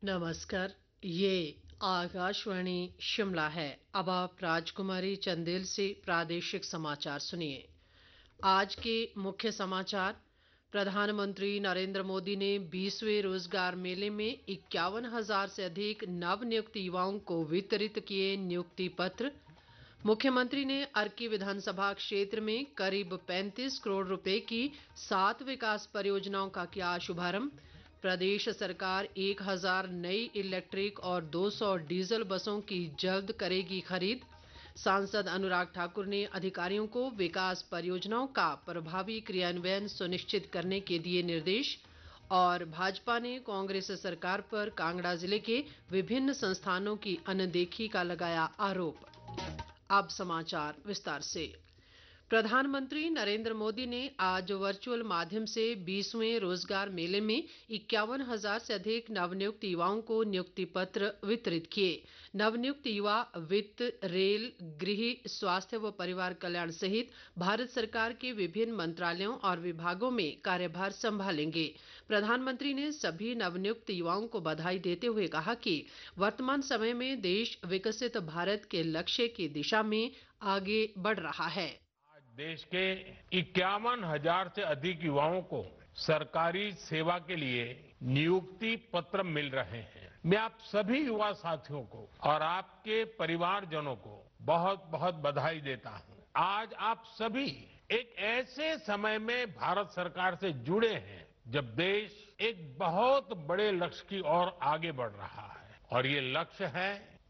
नमस्कार। ये आकाशवाणी शिमला है। अब आप राजकुमारी चंदेल से प्रादेशिक समाचार सुनिए। आज के मुख्य समाचार। प्रधानमंत्री नरेंद्र मोदी ने 20वें रोजगार मेले में 51,000 से अधिक नवनियुक्त युवाओं को वितरित किए नियुक्ति पत्र। मुख्यमंत्री ने अर्की विधानसभा क्षेत्र में करीब 35 करोड़ रुपए की 7 विकास परियोजनाओं का किया शुभारंभ। प्रदेश सरकार 1,000 नई इलेक्ट्रिक और 200 डीजल बसों की जल्द करेगी खरीद। सांसद अनुराग ठाकुर ने अधिकारियों को विकास परियोजनाओं का प्रभावी क्रियान्वयन सुनिश्चित करने के दिए निर्देश। और भाजपा ने कांग्रेस सरकार पर कांगड़ा जिले के विभिन्न संस्थानों की अनदेखी का लगाया आरोप। अब समाचार विस्तार से। प्रधानमंत्री नरेंद्र मोदी ने आज वर्चुअल माध्यम से 20वें रोजगार मेले में 51,000 से अधिक नवनियुक्त युवाओं को नियुक्ति पत्र वितरित किए। नवनियुक्त युवा वित्त, रेल, गृह, स्वास्थ्य व परिवार कल्याण सहित भारत सरकार के विभिन्न मंत्रालयों और विभागों में कार्यभार संभालेंगे। प्रधानमंत्री ने सभी नवनियुक्त युवाओं को बधाई देते हुए कहा कि वर्तमान समय में देश विकसित भारत के लक्ष्य की दिशा में आगे बढ़ रहा है। देश के 51,000 से अधिक युवाओं को सरकारी सेवा के लिए नियुक्ति पत्र मिल रहे हैं। मैं आप सभी युवा साथियों को और आपके परिवारजनों को बहुत बहुत बधाई देता हूं। आज आप सभी एक ऐसे समय में भारत सरकार से जुड़े हैं जब देश एक बहुत बड़े लक्ष्य की ओर आगे बढ़ रहा है और ये लक्ष्य है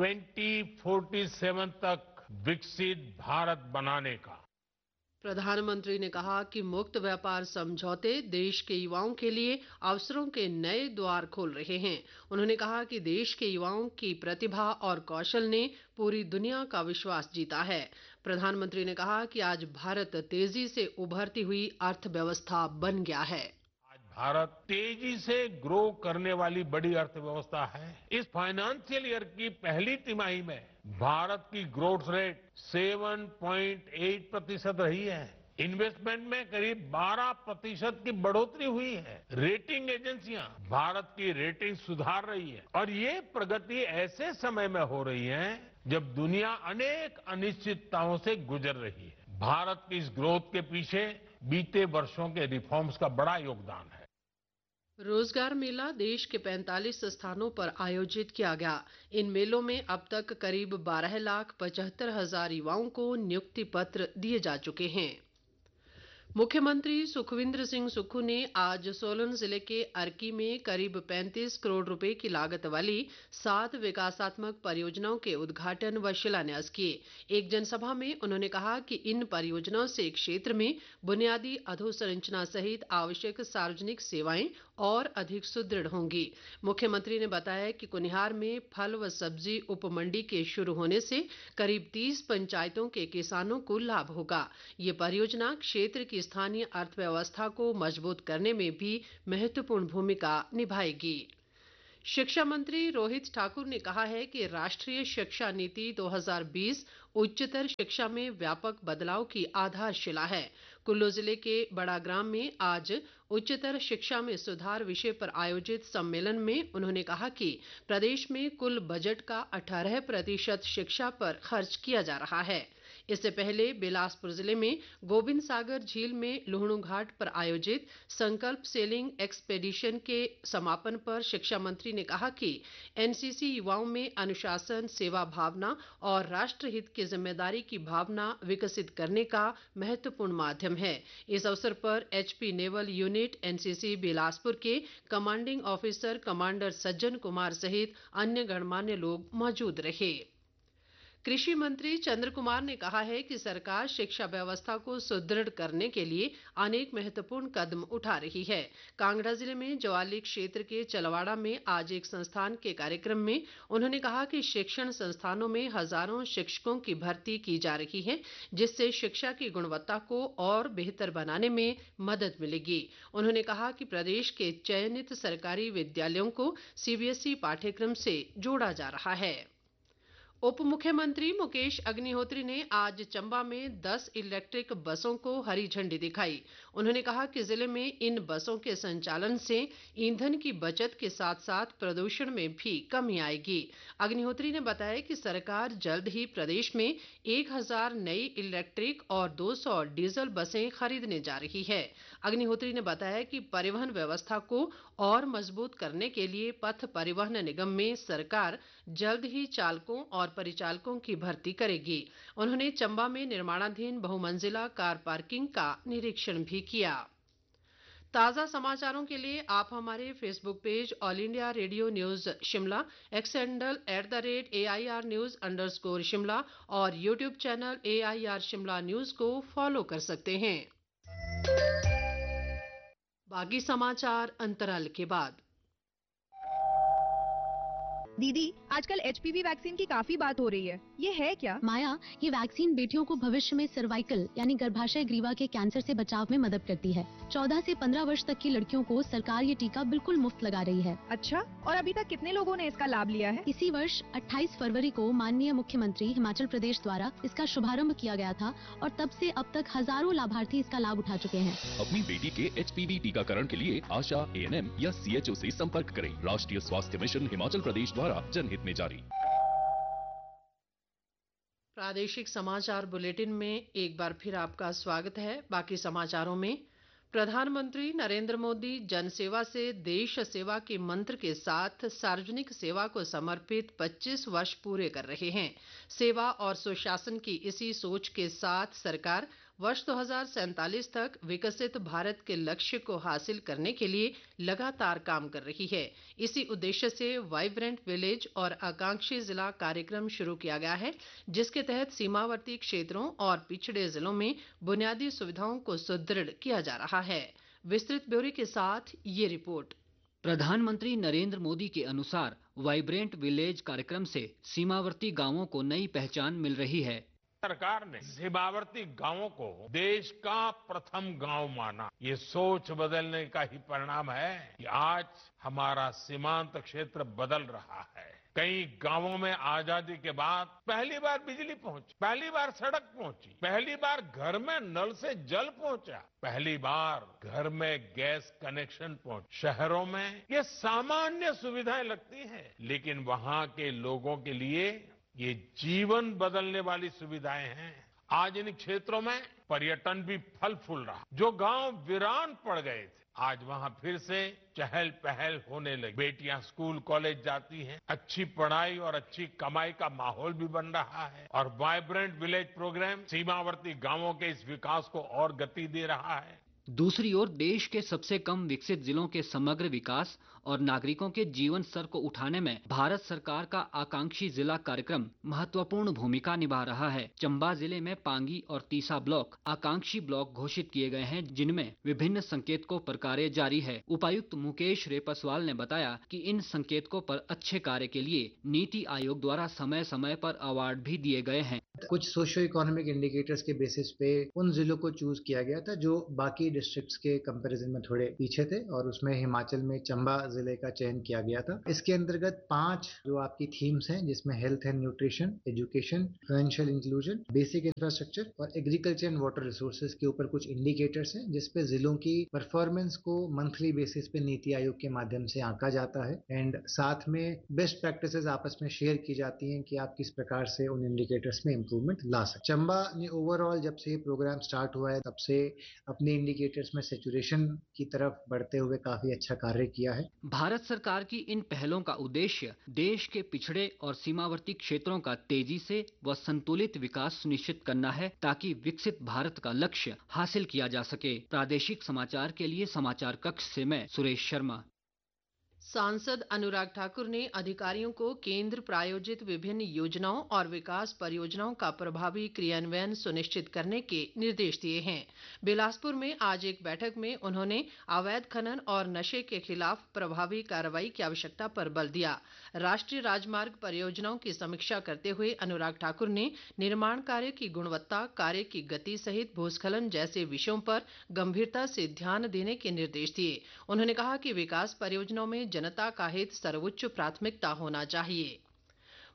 2047 तक विकसित भारत बनाने का। प्रधानमंत्री ने कहा कि मुक्त व्यापार समझौते देश के युवाओं के लिए अवसरों के नए द्वार खोल रहे हैं। उन्होंने कहा कि देश के युवाओं की प्रतिभा और कौशल ने पूरी दुनिया का विश्वास जीता है। प्रधानमंत्री ने कहा कि आज भारत तेजी से उभरती हुई अर्थव्यवस्था बन गया है। भारत तेजी से ग्रो करने वाली बड़ी अर्थव्यवस्था है। इस फाइनेंशियल ईयर की पहली तिमाही में भारत की ग्रोथ रेट 7.8% रही है। इन्वेस्टमेंट में करीब 12% की बढ़ोतरी हुई है। रेटिंग एजेंसियां भारत की रेटिंग सुधार रही है और ये प्रगति ऐसे समय में हो रही है जब दुनिया अनेक अनिश्चितताओं से गुजर रही है। भारत की इस ग्रोथ के पीछे बीते वर्षों के रिफॉर्म्स का बड़ा योगदान है। रोजगार मेला देश के 45 स्थानों पर आयोजित किया गया। इन मेलों में अब तक करीब 12,75,000 युवाओं को नियुक्ति पत्र दिए जा चुके हैं। मुख्यमंत्री सुखविंदर सिंह सुक्खू ने आज सोलन जिले के अर्की में करीब 35 करोड़ रुपए की लागत वाली 7 विकासात्मक परियोजनाओं के उद्घाटन व शिलान्यास किए। एक जनसभा में उन्होंने कहा कि इन परियोजनाओं से क्षेत्र में बुनियादी अधोसंरचना सहित आवश्यक सार्वजनिक सेवाएं और अधिक सुदृढ़ होंगी। मुख्यमंत्री ने बताया कि कुनिहार में फल व सब्जी उपमंडी के शुरू होने से करीब 30 पंचायतों के किसानों को लाभ होगा। ये परियोजना क्षेत्र की स्थानीय अर्थव्यवस्था को मजबूत करने में भी महत्वपूर्ण भूमिका निभाएगी। शिक्षा मंत्री रोहित ठाकुर ने कहा है कि राष्ट्रीय शिक्षा नीति 2020 उच्चतर शिक्षा में व्यापक बदलाव की आधारशिला है। कुल्लू जिले के बड़ाग्राम में आज उच्चतर शिक्षा में सुधार विषय पर आयोजित सम्मेलन में उन्होंने कहा कि प्रदेश में कुल बजट का 18% शिक्षा पर खर्च किया जा रहा है। इससे पहले बिलासपुर जिले में गोविंद सागर झील में लुहणु घाट पर आयोजित संकल्प सेलिंग एक्सपेडिशन के समापन पर शिक्षा मंत्री ने कहा कि एनसीसी युवाओं में अनुशासन, सेवा भावना और राष्ट्रहित की जिम्मेदारी की भावना विकसित करने का महत्वपूर्ण माध्यम है। इस अवसर पर HP naval unit NCC Bilaspur के commanding officer commander Sajjan Kumar सहित अन्य गणमान्य लोग मौजूद रहे। कृषि मंत्री चंद्र कुमार ने कहा है कि सरकार शिक्षा व्यवस्था को सुदृढ़ करने के लिए अनेक महत्वपूर्ण कदम उठा रही है। कांगड़ा जिले में ज्वाली क्षेत्र के चलवाड़ा में आज एक संस्थान के कार्यक्रम में उन्होंने कहा कि शिक्षण संस्थानों में हजारों शिक्षकों की भर्ती की जा रही है, जिससे शिक्षा की गुणवत्ता को और बेहतर बनाने में मदद मिलेगी। उन्होंने कहा कि प्रदेश के चयनित सरकारी विद्यालयों को सीबीएसई पाठ्यक्रम से जोड़ा जा रहा है। उप मुख्यमंत्री मुकेश अग्निहोत्री ने आज चंबा में 10 इलेक्ट्रिक बसों को हरी झंडी दिखाई। उन्होंने कहा कि जिले में इन बसों के संचालन से ईंधन की बचत के साथ साथ प्रदूषण में भी कमी आएगी। अग्निहोत्री ने बताया कि सरकार जल्द ही प्रदेश में 1000 नई इलेक्ट्रिक और 200 डीजल बसें खरीदने जा रही है। अग्निहोत्री ने बताया कि परिवहन व्यवस्था को और मजबूत करने के लिए पथ परिवहन निगम में सरकार जल्द ही चालकों और परिचालकों की भर्ती करेगी। उन्होंने चंबा में निर्माणाधीन बहुमंजिला कार पार्किंग का निरीक्षण भी किया। ताज़ा समाचारों के लिए आप हमारे Facebook page all India radio news Shimla, x handle @AIR news_ Shimla और YouTube channel AIR Shimla news को फॉलो कर सकते हैं। बाकी समाचार अंतराल के बाद। दीदी, आजकल HPV वैक्सीन की काफी बात हो रही है, ये है क्या? माया, ये वैक्सीन बेटियों को भविष्य में सर्वाइकल यानी गर्भाशय ग्रीवा के कैंसर से बचाव में मदद करती है। 14 से 15 वर्ष तक की लड़कियों को सरकार ये टीका बिल्कुल मुफ्त लगा रही है। अच्छा, और अभी तक कितने लोगों ने इसका लाभ लिया है? इसी वर्ष 28 फरवरी को माननीय मुख्यमंत्री हिमाचल प्रदेश द्वारा इसका शुभारंभ किया गया था और तब से अब तक हजारों लाभार्थी इसका लाभ उठा चुके हैं। अपनी बेटी के HPV टीकाकरण के लिए आशा, ANM या CHO से संपर्क करें। राष्ट्रीय स्वास्थ्य मिशन हिमाचल प्रदेश द्वारा जनहित में जारी। प्रादेशिक समाचार बुलेटिन में एक बार फिर आपका स्वागत है। बाकी समाचारों में प्रधानमंत्री नरेंद्र मोदी जनसेवा से देश सेवा के मंत्र के साथ सार्वजनिक सेवा को समर्पित 25 वर्ष पूरे कर रहे हैं। सेवा और सुशासन की इसी सोच के साथ सरकार वर्ष 2047 तक विकसित भारत के लक्ष्य को हासिल करने के लिए लगातार काम कर रही है। इसी उद्देश्य से वाइब्रेंट विलेज और आकांक्षी जिला कार्यक्रम शुरू किया गया है, जिसके तहत सीमावर्ती क्षेत्रों और पिछड़े जिलों में बुनियादी सुविधाओं को सुदृढ़ किया जा रहा है। विस्तृत ब्यौरे के साथ ये रिपोर्ट। प्रधानमंत्री नरेंद्र मोदी के अनुसार वाइब्रेंट विलेज कार्यक्रम से सीमावर्ती गांवों को नई पहचान मिल रही है। सरकार ने सीमावर्ती गांवों को देश का प्रथम गांव माना। ये सोच बदलने का ही परिणाम है कि आज हमारा सीमांत क्षेत्र बदल रहा है। कई गांवों में आजादी के बाद पहली बार बिजली पहुंची, पहली बार सड़क पहुंची, पहली बार घर में नल से जल पहुंचा, पहली बार घर में गैस कनेक्शन पहुंचा। शहरों में ये सामान्य सुविधाएं लगती हैं, लेकिन वहां के लोगों के लिए ये जीवन बदलने वाली सुविधाएं हैं। आज इन क्षेत्रों में पर्यटन भी फल फूल रहा। जो गांव वीरान पड़ गए थे, आज वहां फिर से चहल पहल होने लगी। बेटियां स्कूल कॉलेज जाती हैं, अच्छी पढ़ाई और अच्छी कमाई का माहौल भी बन रहा है और वाइब्रेंट विलेज प्रोग्राम सीमावर्ती गांवों के इस विकास को और गति दे रहा है। दूसरी ओर देश के सबसे कम विकसित जिलों के समग्र विकास और नागरिकों के जीवन स्तर को उठाने में भारत सरकार का आकांक्षी जिला कार्यक्रम महत्वपूर्ण भूमिका निभा रहा है। चंबा जिले में पांगी और तीसा ब्लॉक आकांक्षी ब्लॉक घोषित किए गए हैं, जिनमें विभिन्न संकेतकों पर कार्य जारी है। उपायुक्त मुकेश रेपस्वाल ने बताया कि इन संकेतकों पर अच्छे कार्य के लिए नीति आयोग द्वारा समय समय पर अवार्ड भी दिए गए हैं। कुछ सोशियो इकोनॉमिक इंडिकेटर्स के बेसिस पे उन जिलों को चूज किया गया था जो बाकी डिस्ट्रिक्ट्स के कंपैरिजन में थोड़े पीछे थे और उसमें हिमाचल में चंबा जिले का चयन किया गया था। इसके अंतर्गत 5 जो आपकी थीम्स हैं, जिसमें health and nutrition, education, financial inclusion, basic infrastructure और एग्रीकल्चर एंड वाटर रिसोर्सेज के ऊपर कुछ इंडिकेटर्स हैं, जिसपे जिलों की परफॉर्मेंस को मंथली बेसिस पे नीति आयोग के माध्यम से आंका जाता है एंड साथ में बेस्ट प्रैक्टिसेस आपस में शेयर की जाती हैं कि आप किस प्रकार से उन इंडिकेटर्स में इम्प्रूवमेंट ला सकते। चंबा ने ओवरऑल जब से ये प्रोग्राम स्टार्ट हुआ है तब से अपने इंडिकेटर्स में सैचुरेशन की तरफ बढ़ते हुए काफी अच्छा कार्य किया है। भारत सरकार की इन पहलों का उद्देश्य देश के पिछड़े और सीमावर्ती क्षेत्रों का तेजी से व संतुलित विकास सुनिश्चित करना है, ताकि विकसित भारत का लक्ष्य हासिल किया जा सके। प्रादेशिक समाचार के लिए समाचार कक्ष से मैं सुरेश शर्मा। सांसद अनुराग ठाकुर ने अधिकारियों को केंद्र प्रायोजित विभिन्न योजनाओं और विकास परियोजनाओं का प्रभावी क्रियान्वयन सुनिश्चित करने के निर्देश दिए हैं। बिलासपुर में आज एक बैठक में उन्होंने अवैध खनन और नशे के खिलाफ प्रभावी कार्रवाई की आवश्यकता पर बल दिया। राष्ट्रीय राजमार्ग परियोजनाओं की समीक्षा करते हुए अनुराग ठाकुर ने निर्माण कार्य की गुणवत्ता, कार्य की गति सहित भूस्खलन जैसे विषयों पर गंभीरता से ध्यान देने के निर्देश दिए। उन्होंने कहा कि विकास परियोजनाओं में जनता का हित सर्वोच्च प्राथमिकता होना चाहिए।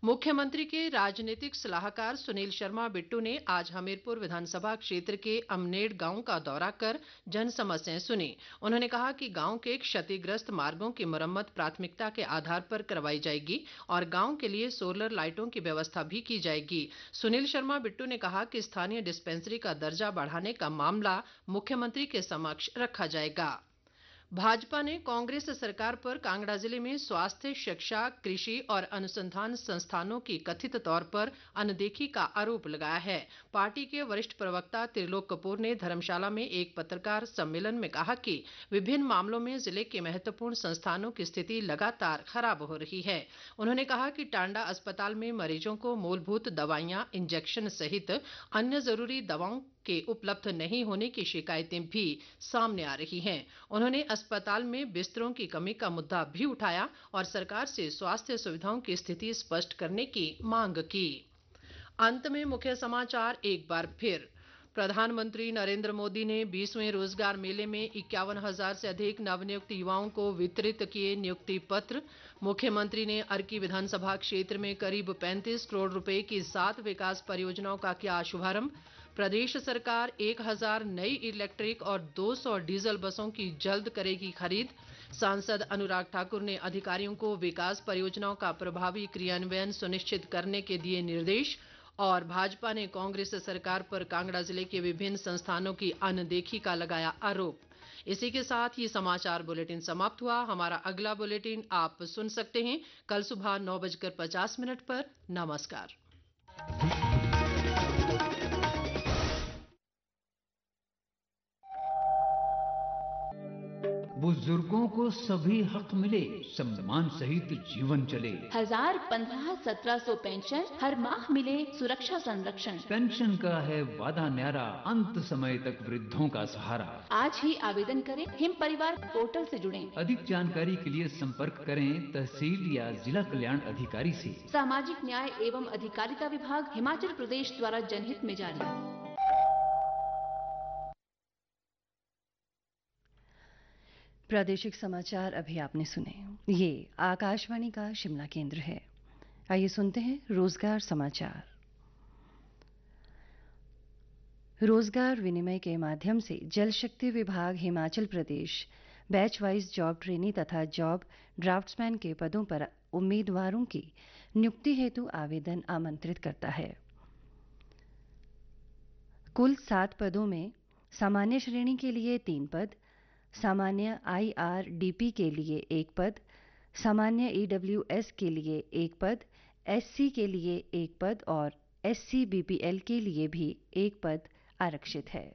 मुख्यमंत्री के राजनीतिक सलाहकार सुनील शर्मा बिट्टू ने आज हमीरपुर विधानसभा क्षेत्र के अमनेड़ गांव का दौरा कर जन समस्याएं सुनी। उन्होंने कहा कि गांव के क्षतिग्रस्त मार्गों की मरम्मत प्राथमिकता के आधार पर करवाई जाएगी और गांव के लिए सोलर लाइटों की व्यवस्था भी की जाएगी। सुनील शर्मा बिट्टू ने कहा कि स्थानीय डिस्पेंसरी का दर्जा बढ़ाने का मामला मुख्यमंत्री के समक्ष रखा जाएगा। भाजपा ने कांग्रेस सरकार पर कांगड़ा जिले में स्वास्थ्य, शिक्षा, कृषि और अनुसंधान संस्थानों की कथित तौर पर अनदेखी का आरोप लगाया है। पार्टी के वरिष्ठ प्रवक्ता त्रिलोक कपूर ने धर्मशाला में एक पत्रकार सम्मेलन में कहा कि विभिन्न मामलों में जिले के महत्वपूर्ण संस्थानों की स्थिति लगातार खराब हो रही है। उन्होंने कहा कि टांडा अस्पताल में मरीजों को मूलभूत दवाइयां, इंजेक्शन सहित अन्य जरूरी दवाओं के उपलब्ध नहीं होने की शिकायतें भी सामने आ रही हैं। उन्होंने अस्पताल में बिस्तरों की कमी का मुद्दा भी उठाया और सरकार से स्वास्थ्य सुविधाओं की स्थिति स्पष्ट करने की मांग की। अंत में मुख्य समाचार एक बार फिर। प्रधानमंत्री नरेंद्र मोदी ने 20वें रोजगार मेले में 51,000 से अधिक नवनियुक्त युवाओं को वितरित किए नियुक्ति पत्र। मुख्यमंत्री ने अर्की विधानसभा क्षेत्र में करीब 35 करोड़ रुपए की 7 विकास परियोजनाओं का किया शुभारंभ। प्रदेश सरकार 1,000 नई इलेक्ट्रिक और 200 डीजल बसों की जल्द करेगी खरीद। सांसद अनुराग ठाकुर ने अधिकारियों को विकास परियोजनाओं का प्रभावी क्रियान्वयन सुनिश्चित करने के दिए निर्देश। और भाजपा ने कांग्रेस सरकार पर कांगड़ा जिले के विभिन्न संस्थानों की अनदेखी का लगाया आरोप। इसी के साथ ये समाचार बुलेटिन समाप्त हुआ। हमारा अगला बुलेटिन आप सुन सकते हैं कल सुबह 9:50 पर। नमस्कार। बुजुर्गों को सभी हक मिले, सम्मान सहित जीवन चले। 1000, 15, 1700 पेंशन, हर माह मिले सुरक्षा संरक्षण। पेंशन का है वादा न्यारा, अंत समय तक वृद्धों का सहारा। आज ही आवेदन करें, हिम परिवार पोर्टल से जुड़ें। अधिक जानकारी के लिए संपर्क करें तहसील या जिला कल्याण अधिकारी से। सामाजिक न्याय एवं अधिकारिता विभाग, हिमाचल प्रदेश द्वारा जनहित में जारी। प्रादेशिक समाचार अभी आपने सुने। ये आकाशवाणी का शिमला केंद्र है। आइए सुनते हैं रोजगार समाचार। रोजगार विनिमय के माध्यम से जल शक्ति विभाग Himachal Pradesh batch wise job trainee तथा जॉब ड्राफ्ट्समैन के पदों पर उम्मीदवारों की नियुक्ति हेतु आवेदन आमंत्रित करता है। कुल 7 पदों में सामान्य श्रेणी के लिए 3 पद, सामान्य IRDP के लिए 1 पद, सामान्य EWS के लिए 1 पद, SC के लिए 1 पद और SC BPL के लिए भी 1 पद आरक्षित है।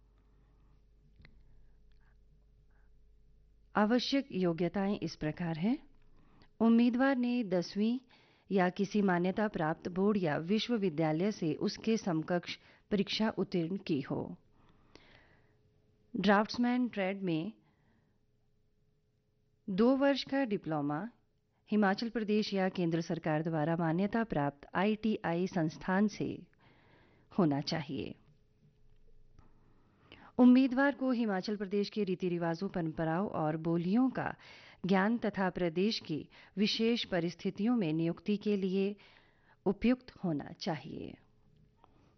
आवश्यक योग्यताएं इस प्रकार हैं। उम्मीदवार ने 10वीं या किसी मान्यता प्राप्त बोर्ड या विश्वविद्यालय से उसके समकक्ष परीक्षा उत्तीर्ण की हो। ड्राफ्ट्समैन ट्रेड में 2 वर्ष का डिप्लोमा हिमाचल प्रदेश या केंद्र सरकार द्वारा मान्यता प्राप्त ITI संस्थान से होना चाहिए। उम्मीदवार को हिमाचल प्रदेश के रीति रिवाजों, परंपराओं और बोलियों का ज्ञान तथा प्रदेश की विशेष परिस्थितियों में नियुक्ति के लिए उपयुक्त होना चाहिए।